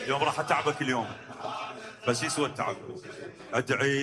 اليوم راح اتعبك اليوم، بس يسوى التعب. ادعي